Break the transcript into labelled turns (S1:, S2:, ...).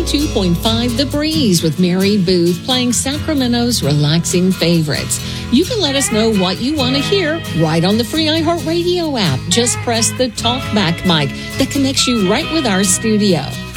S1: 102.5 The Breeze with Mary Booth playing Sacramento's relaxing favorites. You can let us know what you want to hear right on the free iHeartRadio app. Just press the talkback mic that connects you right with our studio.